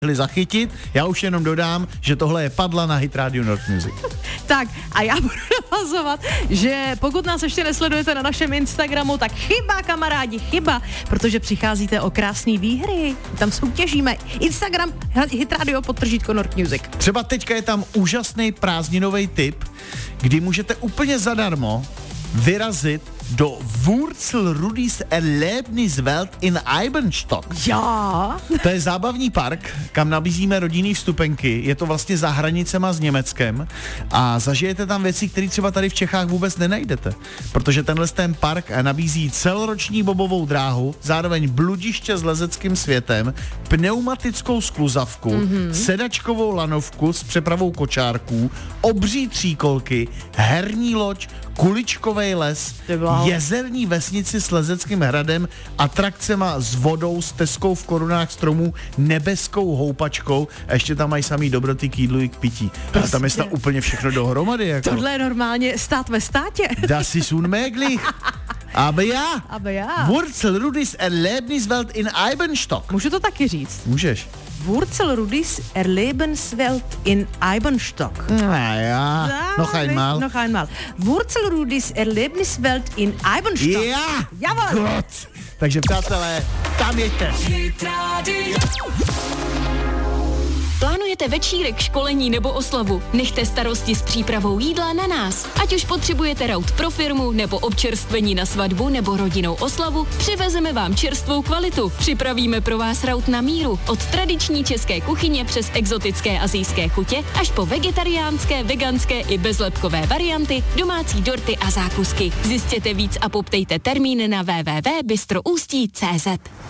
zachytit. Já už jenom dodám, že tohle je Padla na Hit Radio North Music. Tak a já budu navazovat, že pokud nás ještě nesledujete na našem Instagramu, tak chyba, kamarádi, chyba, protože přicházíte o krásné výhry. Tam soutěžíme. Instagram Hit Radio _ North Music. Třeba teďka je tam úžasný prázdninový tip, kdy můžete úplně zadarmo vyrazit do Wurzelrudis Erlebniswelt in Eibenstock. Já? To je zábavní park, kam nabízíme rodinný vstupenky. Je to vlastně za hranicema s Německem a zažijete tam věci, které třeba tady v Čechách vůbec nenajdete. Protože ten park nabízí celoroční bobovou dráhu, zároveň bludiště s lezeckým světem, pneumatickou skluzavku, sedačkovou lanovku s přepravou kočárků, obří tříkolky, herní loď, kuličkovej les, jezerní vesnici s lezeckým hradem, atrakcema s vodou, stezkou v korunách stromů, nebeskou houpačkou a ještě tam mají samý dobroty k jídlu i k pití. A tam je úplně všechno dohromady. Jako. Tohle je normálně stát ve státě. Das ist unmöglich. Aber ja. Wurzelrudis Erlebniswelt in Eibenstock. Můžu to taky říct? Můžeš. Wurzelrudis Erlebenswelt in Eibenstock. Ja. Noch einmal. Wurzelrudis Erlebniswelt in Eibenstock. Ja. Jawohl. Gut. Takže přátelé, tam jeďte. Plánujete večírek, školení nebo oslavu? Nechte starosti s přípravou jídla na nás. Ať už potřebujete raut pro firmu, nebo občerstvení na svatbu, nebo rodinnou oslavu, přivezeme vám čerstvou kvalitu. Připravíme pro vás raut na míru. Od tradiční české kuchyně přes exotické asijské chutě až po vegetariánské, veganské i bezlepkové varianty, domácí dorty a zákusky. Zjistěte víc a poptejte termín na www.bistroustí.cz.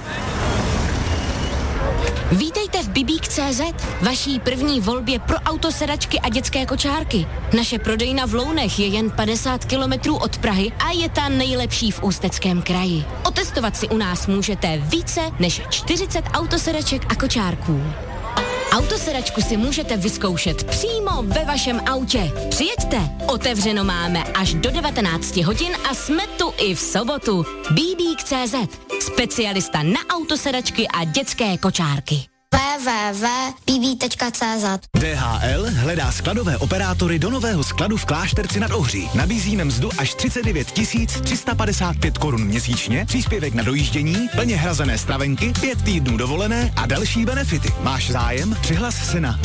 Vítejte v Bibík.cz, vaší první volbě pro autosedačky a dětské kočárky. Naše prodejna v Lounech je jen 50 kilometrů od Prahy a je ta nejlepší v Ústeckém kraji. Otestovat si u nás můžete více než 40 autosedaček a kočárků. Autosedačku si můžete vyzkoušet přímo ve vašem autě. Přijeďte, otevřeno máme až do 19 hodin a jsme tu i v sobotu. Bibík.cz, specialista na autosedačky a dětské kočárky. www.bb.cz. DHL hledá skladové operátory do nového skladu v Klášterci nad Ohří. Nabízíme mzdu až 39 355 korun měsíčně, příspěvek na dojíždění, plně hrazené stravenky, 5 týdnů dovolené a další benefity. Máš zájem? Přihlas se na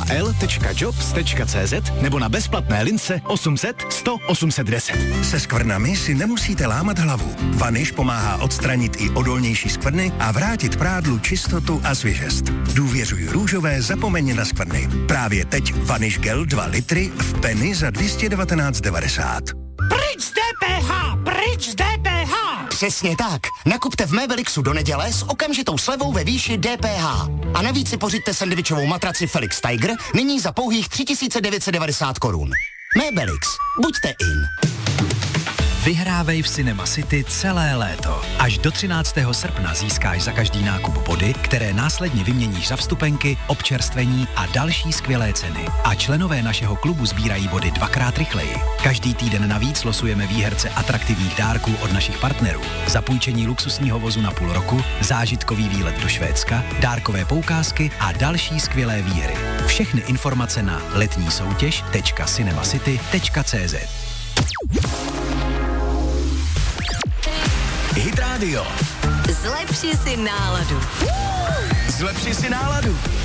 dhl.jobs.cz nebo na bezplatné lince 800 100 810. Se skvrnami si nemusíte lámat hlavu. Vaniš pomáhá odstranit i odolnější skvrny a vrátit prádlu čistotu a svěžest. Důvěřuj růžové, zapomeň na skvrny. Právě teď Vanish Gel 2 litry v Penny za 219,90. Pryč z DPH! Pryč z DPH! Přesně tak. Nakupte v Mebelixu do neděle s okamžitou slevou ve výši DPH. A navíc si pořiďte sendvičovou matraci Felix Tiger nyní za pouhých 3990 korun. Mebelix. Buďte in. Vyhrávej v Cinema City celé léto. Až do 13. srpna získáš za každý nákup body, které následně vyměníš za vstupenky, občerstvení a další skvělé ceny. A členové našeho klubu sbírají body 2x rychleji. Každý týden navíc losujeme výherce atraktivních dárků od našich partnerů. Zapůjčení luxusního vozu na půl roku, zážitkový výlet do Švédska, dárkové poukázky a další skvělé výhry. Všechny informace na letnísoutěž.cinemacity.cz. Hit Radio. Zlepši si náladu. Zlepši si náladu.